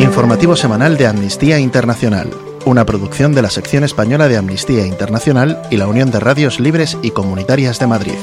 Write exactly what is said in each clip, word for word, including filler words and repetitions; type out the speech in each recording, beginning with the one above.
Informativo semanal de Amnistía Internacional, una producción de la sección española de Amnistía Internacional y la Unión de Radios Libres y Comunitarias de Madrid.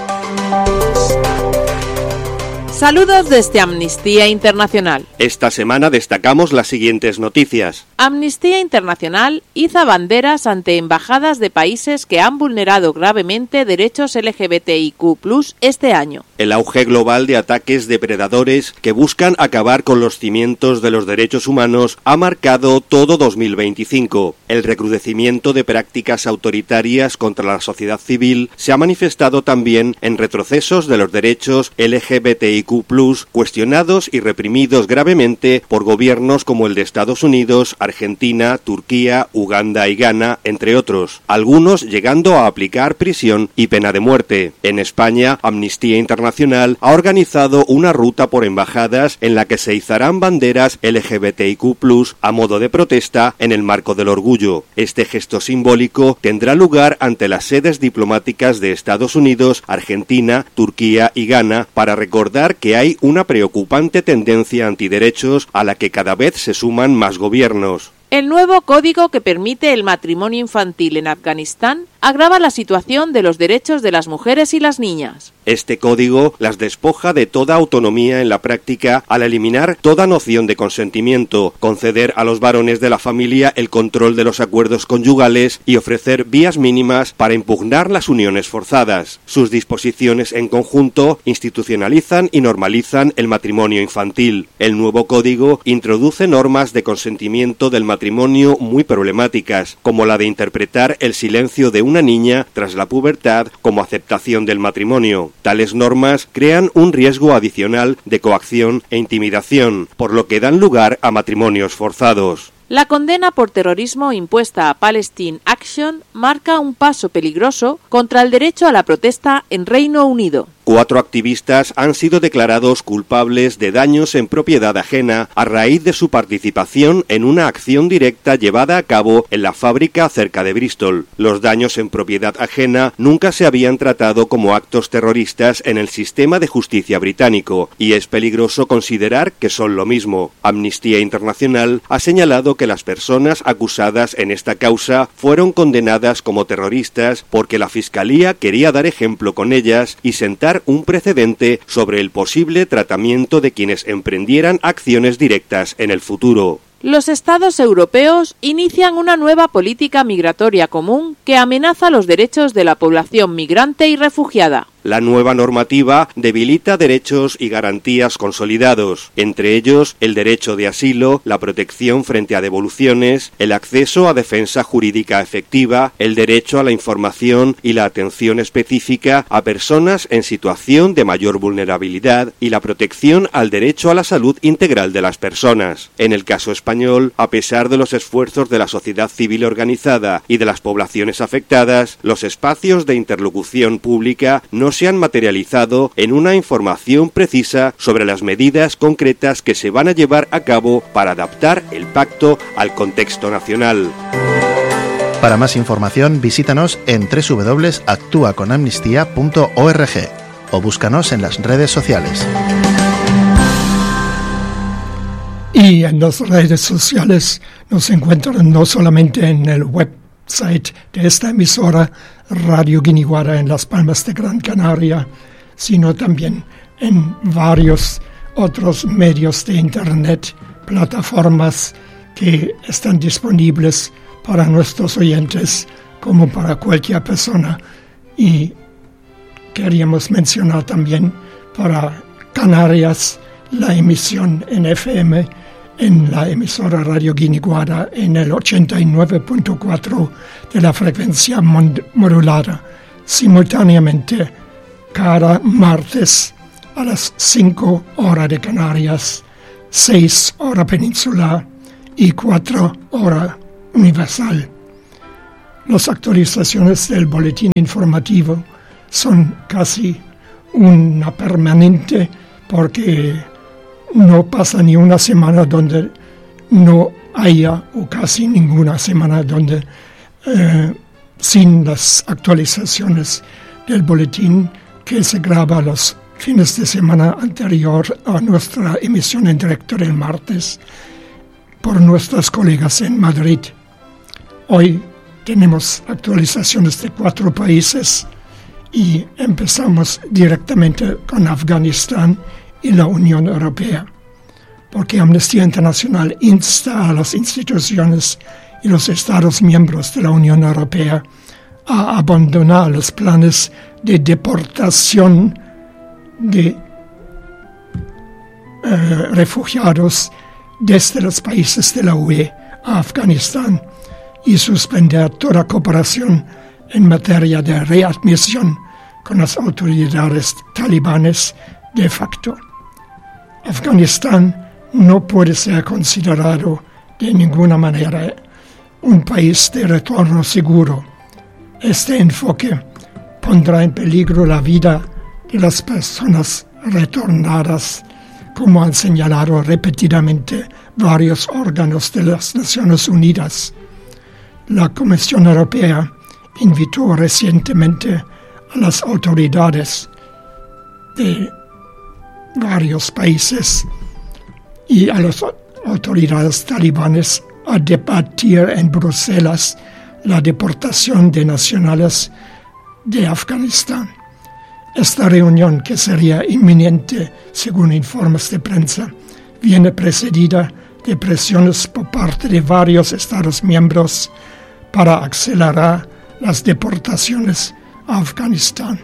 Saludos desde Amnistía Internacional. Esta semana destacamos las siguientes noticias. Amnistía Internacional iza banderas ante embajadas de países que han vulnerado gravemente derechos L G B T I Q plus, este año. El auge global de ataques depredadores que buscan acabar con los cimientos de los derechos humanos ha marcado todo dos mil veinticinco. El recrudecimiento de prácticas autoritarias contra la sociedad civil se ha manifestado también en retrocesos de los derechos L G B T I Q plus, cuestionados y reprimidos gravemente por gobiernos como el de Estados Unidos, Argentina, Turquía, Uganda y Ghana, entre otros, algunos llegando a aplicar prisión y pena de muerte. En España, Amnistía Internacional ha organizado una ruta por embajadas en la que se izarán banderas L G B T I Q plus a modo de protesta en el marco del orgullo. Este gesto simbólico tendrá lugar ante las sedes diplomáticas de Estados Unidos, Argentina, Turquía y Ghana para recordar que hay una preocupante tendencia antiderechos a la que cada vez se suman más gobiernos. El nuevo código que permite el matrimonio infantil en Afganistán agrava la situación de los derechos de las mujeres y las niñas. Este código las despoja de toda autonomía en la práctica al eliminar toda noción de consentimiento, conceder a los varones de la familia el control de los acuerdos conyugales y ofrecer vías mínimas para impugnar las uniones forzadas. Sus disposiciones en conjunto institucionalizan y normalizan el matrimonio infantil. El nuevo código introduce normas de consentimiento del matrimonio muy problemáticas, como la de interpretar el silencio de una niña tras la pubertad como aceptación del matrimonio. Tales normas crean un riesgo adicional de coacción e intimidación, por lo que dan lugar a matrimonios forzados. La condena por terrorismo impuesta a Palestine Action marca un paso peligroso contra el derecho a la protesta en Reino Unido. Cuatro activistas han sido declarados culpables de daños en propiedad ajena a raíz de su participación en una acción directa llevada a cabo en la fábrica cerca de Bristol. Los daños en propiedad ajena nunca se habían tratado como actos terroristas en el sistema de justicia británico, y es peligroso considerar que son lo mismo. Amnistía Internacional ha señalado que las personas acusadas en esta causa fueron condenadas como terroristas porque la Fiscalía quería dar ejemplo con ellas y sentar un precedente sobre el posible tratamiento de quienes emprendieran acciones directas en el futuro. Los Estados europeos inician una nueva política migratoria común que amenaza los derechos de la población migrante y refugiada. La nueva normativa debilita derechos y garantías consolidados, entre ellos el derecho de asilo, la protección frente a devoluciones, el acceso a defensa jurídica efectiva, el derecho a la información y la atención específica a personas en situación de mayor vulnerabilidad y la protección al derecho a la salud integral de las personas. En el caso español, a pesar de los esfuerzos de la sociedad civil organizada y de las poblaciones afectadas, los espacios de interlocución pública no se han materializado en una información precisa sobre las medidas concretas que se van a llevar a cabo para adaptar el pacto al contexto nacional. Para más información, visítanos en doble u doble u doble u punto actúa con amnistía punto org o búscanos en las redes sociales. Y en las redes sociales nos encuentran no solamente en el website de esta emisora, Radio Guiniguara en Las Palmas de Gran Canaria, sino también en varios otros medios de Internet, plataformas que están disponibles para nuestros oyentes como para cualquier persona. Y queríamos mencionar también para Canarias la emisión en F M en la emisora Radio Guiniguara en el ochenta y nueve punto cuatro de la frecuencia modulada, simultáneamente cada martes a las cinco horas de Canarias, seis horas peninsular y cuatro horas universal. Las actualizaciones del boletín informativo son casi una permanente porque no pasa ni una semana donde no haya, o casi ninguna semana donde eh, sin las actualizaciones del boletín que se graba los fines de semana anterior a nuestra emisión en directo del martes. por nuestros colegas en Madrid. Hoy tenemos actualizaciones de cuatro países y empezamos directamente con Afganistán y la Unión Europea, porque Amnistía Internacional insta a las instituciones y los Estados miembros de la Unión Europea a abandonar los planes de deportación de eh, refugiados desde los países de la U E a Afganistán y suspender toda cooperación en materia de readmisión con las autoridades talibanes de facto. Afganistán no puede ser considerado de ninguna manera un país de retorno seguro. Este enfoque pondrá en peligro la vida de las personas retornadas, como han señalado repetidamente varios órganos de las Naciones Unidas. La Comisión Europea invitó recientemente a las autoridades de varios países y a las autoridades talibanes a debatir en Bruselas la deportación de nacionales de Afganistán. Esta reunión, que sería inminente según informes de prensa, viene precedida de presiones por parte de varios Estados miembros para acelerar las deportaciones a Afganistán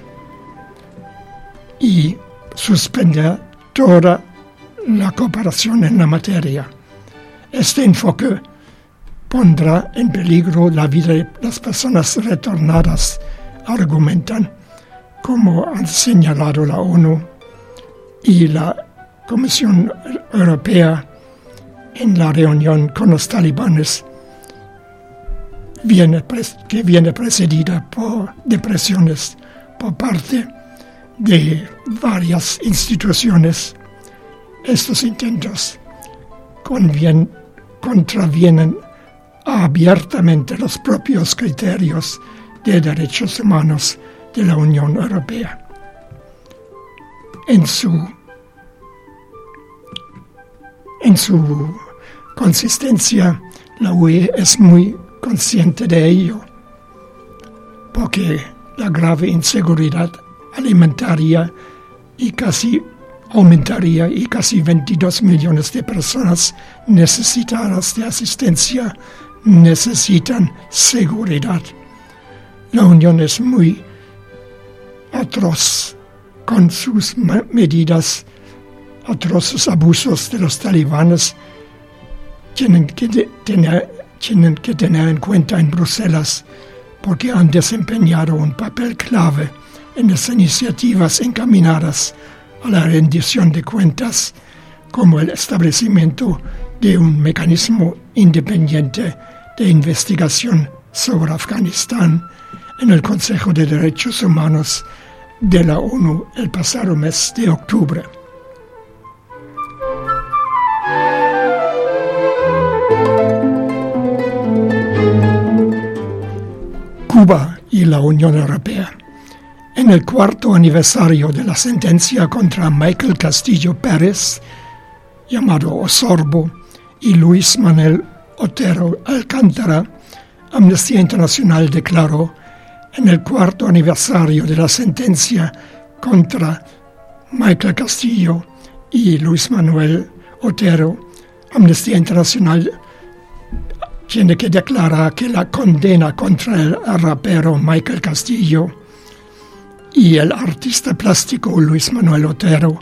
y suspender toda la cooperación en la materia. Este enfoque pondrá en peligro la vida de las personas retornadas, argumentan, como han señalado la ONU y la Comisión Europea en la reunión con los talibanes, viene, que viene precedida por depresiones por parte de varias instituciones. Estos intentos convien, contravienen abiertamente los propios criterios de derechos humanos de la Unión Europea. En su, en su consistencia, la U E es muy consciente de ello, porque la grave inseguridad alimentaria y casi aumentaría y casi veintidós millones de personas necesitadas de asistencia necesitan seguridad. La Unión es muy atroz con sus medidas, atroces abusos de los talibanes. Tienen que, de, tener, tienen que tener en cuenta en Bruselas, porque han desempeñado un papel clave en las iniciativas encaminadas a la rendición de cuentas, como el establecimiento de un mecanismo independiente de investigación sobre Afganistán en el Consejo de Derechos Humanos de la ONU el pasado mes de octubre. Cuba y la Unión Europea. En el cuarto aniversario de la sentencia contra Michael Castillo Pérez, llamado Osorbo, y Luis Manuel Otero Alcántara, Amnistía Internacional declaró: en el cuarto aniversario de la sentencia contra Michael Castillo y Luis Manuel Otero, Amnistía Internacional tiene que declarar que la condena contra el rapero Michael Castillo y el artista plástico Luis Manuel Otero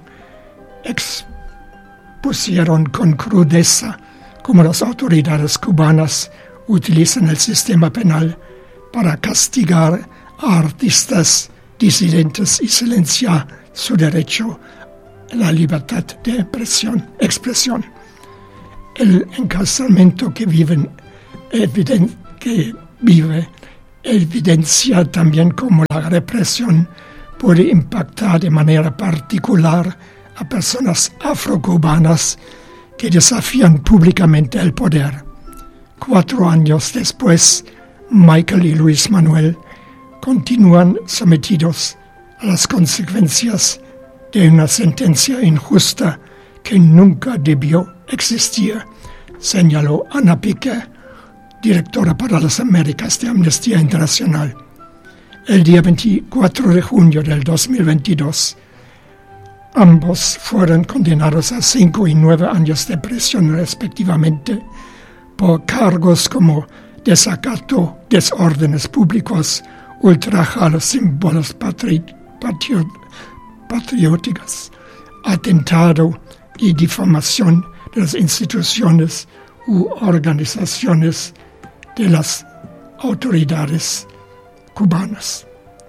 expusieron con crudeza cómo las autoridades cubanas utilizan el sistema penal para castigar a artistas disidentes y silenciar su derecho a la libertad de expresión. El encarcelamiento que, viven, eviden, que vive evidencia también cómo la represión puede impactar de manera particular a personas afrocubanas que desafían públicamente el poder. Cuatro años después, Michael y Luis Manuel continúan sometidos a las consecuencias de una sentencia injusta que nunca debió existir, señaló Ana Piqué, directora para las Américas de Amnistía Internacional. El día veinticuatro de junio del dos mil veintidós, ambos fueron condenados a cinco y nueve años de prisión respectivamente por cargos como desacato, desórdenes públicos, ultraje a los símbolos patri- patri- patrióticos, atentado y difamación de las instituciones u organizaciones de las autoridades cubanas.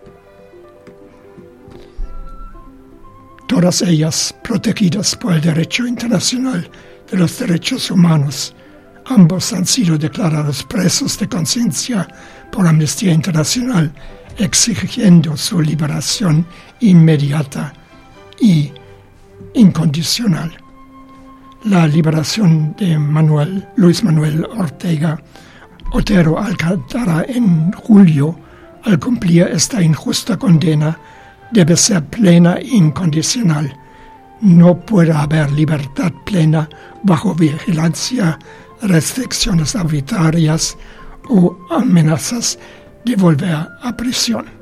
Todas ellas protegidas por el derecho internacional de los derechos humanos. Ambos han sido declarados presos de conciencia por Amnistía Internacional, exigiendo su liberación inmediata y incondicional. La liberación de Manuel, Luis Manuel Ortega Otero Alcántara en julio, al cumplir esta injusta condena, debe ser plena e incondicional. No puede haber libertad plena bajo vigilancia, restricciones arbitrarias o amenazas de volver a prisión.